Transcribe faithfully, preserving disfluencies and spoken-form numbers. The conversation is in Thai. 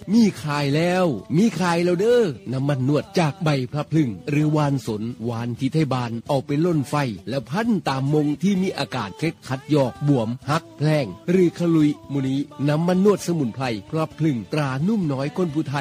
มีขายแล้วมีขายแล้วเด้อน้ำมันนวดจากใบพลับพลึงหรือวานสนวานที่ไทยบานเอาไปล่นไฟแล้วพันตามมงที่มีอากาศเคล็ดคัดยอกบวมหักแพลงหรือขลุยมุนีน้ำมันนวดสมุนไพรพลับพลึงตรานุ่มน้อยคนผู้ไทย